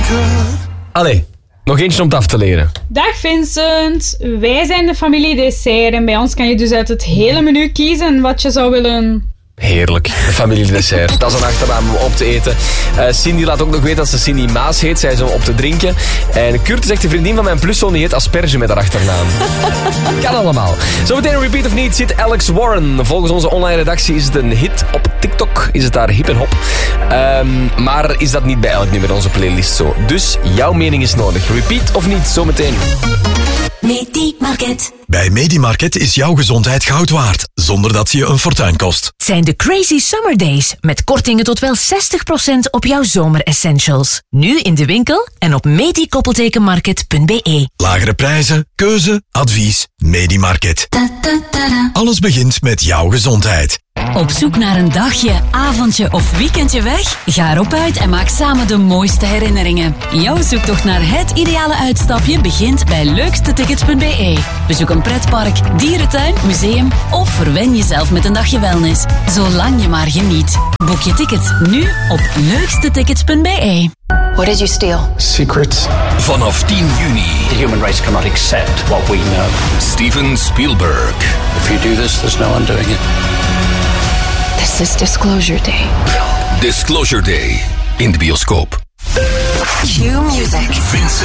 Allee, nog eentje om het af te leren. Dag Vincent, wij zijn de familie Dessert en bij ons kan je dus uit het hele menu kiezen wat je zou willen. Heerlijk, de familie Dessert. Dat is een achternaam om op te eten. Cindy laat ook nog weten dat ze Cindy Maas heet. Zij is om op te drinken. En Kurt zegt de vriendin van mijn pluszoon die heet Asperge met haar achternaam. Kan allemaal. Zometeen een repeat of niet zit Alex Warren. Volgens onze online redactie is het een hit op TikTok. Is het daar hip en hop. Maar is dat niet bij elk nummer in onze playlist zo. Dus jouw mening is nodig. Repeat of niet, zometeen. Medimarket. Bij Medimarket is jouw gezondheid goud waard, zonder dat ze je een fortuin kost. Zijn de Crazy Summer Days, met kortingen tot wel 60% op jouw zomeressentials. Nu in de winkel en op medi-market.be. Lagere prijzen, keuze, advies, Medimarket. Alles begint met jouw gezondheid. Op zoek naar een dagje, avondje of weekendje weg? Ga erop uit en maak samen de mooiste herinneringen. Jouw zoektocht naar het ideale uitstapje begint bij leukstetickets.be. Bezoek een pretpark, dierentuin, museum of verwen jezelf met een dagje wellness. Zolang je maar geniet. Boek je ticket nu op leukstetickets.be. What did you steal? Secrets. Vanaf 10 juni. The human race cannot accept what we know. Steven Spielberg. If you do this, there's no undoing it. This is Disclosure Day. Disclosure Day. In de bioscoop. Q Music. Vincent